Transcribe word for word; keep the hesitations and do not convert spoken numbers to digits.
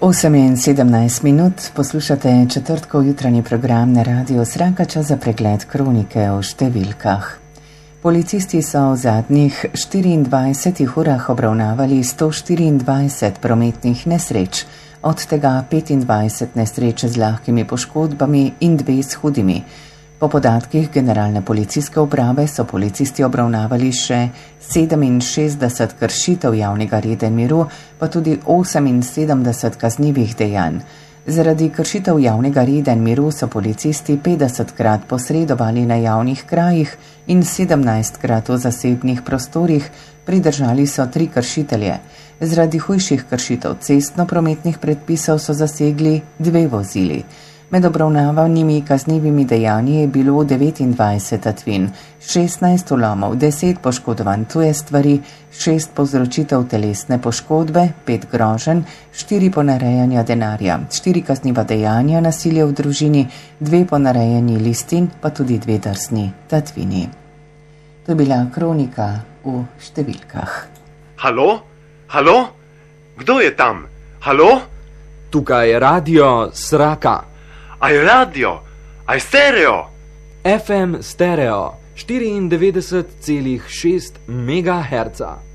osem in sedemnajst minut poslušate četrtkov jutranji program na radiju Sraka, čas za pregled kronike o številkah. Policisti so v zadnjih štiriindvajsetih urah obravnavali sto štiriindvajset prometnih nesreč, od tega petindvajset nesreč z lahkimi poškodbami in dve s hudimi. Po podatkih Generalne policijske uprave so policisti obravnavali še sedeminšestdeset kršitev javnega reda in miru, pa tudi oseminsedemdeset kaznivih dejanj. Zaradi kršitev javnega reda in miru so policisti petdesetkrat posredovali na javnih krajih in sedemnajstkrat v zasebnih prostorih, pridržali so tri kršitelje. Zaradi hujših kršitev cestno-prometnih predpisov so zasegli dve vozili. Med obravnavanimi kaznivimi dejanji je bilo devetindvajset tatvin, šestnajst vlomov, deset poškodovanj tuje stvari, šest povzročitev telesne poškodbe, pet groženj, štiri ponarejanja denarja, štiri kazniva dejanja nasilja v družini, dve ponarejani listin, pa tudi dve drsni tatvini. To je bila kronika v številkah. Halo? Halo? Kdo je tam? Halo? Tukaj je radio Sraka. Aj radio, aj stereo. F M stereo štiriindevetdeset celih šest megaherca.